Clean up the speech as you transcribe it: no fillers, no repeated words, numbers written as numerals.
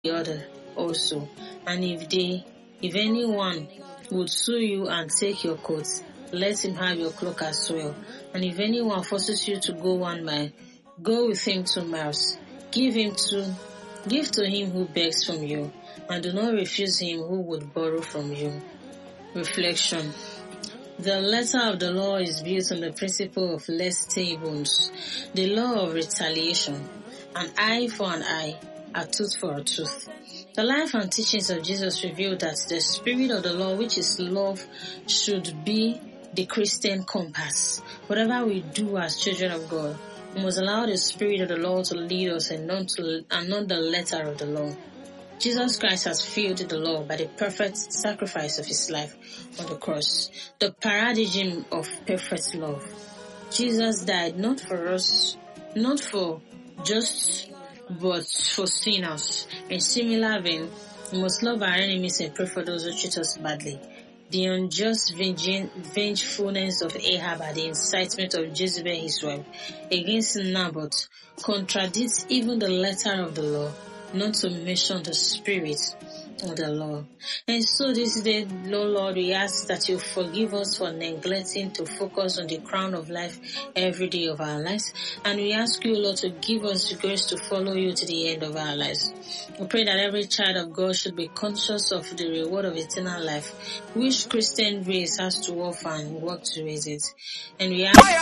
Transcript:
the other also. And if anyone would sue you and take your coat, let him have your cloak as well. And if anyone forces you to go 1 mile, go with him 2 miles. Give to him who begs from you, and do not refuse him who would borrow from you. Reflection. The letter of the law is built on the principle of leste bones, the law of retaliation, an eye for an eye, a tooth for a tooth. The life and teachings of Jesus reveal that the spirit of the law, which is love, should be the Christian compass. Whatever we do as children of God, we must allow the spirit of the law to lead us and not the letter of the law. Jesus Christ has fulfilled the law by the perfect sacrifice of his life on the cross, the paradigm of perfect love. Jesus died not for us, not for just, but for sinners. In similar vein, we must love our enemies and pray for those who treat us badly. The unjust vengefulness of Ahab and the incitement of Jezebel his wife against Naboth contradicts even the letter of the law, not to mention the spirit of the law. And so this day, Lord, we ask that you forgive us for neglecting to focus on the crown of life every day of our lives. And we ask you, Lord, to give us the grace to follow you to the end of our lives. We pray that every child of God should be conscious of the reward of eternal life, which Christian race has to offer and work towards it. And we ask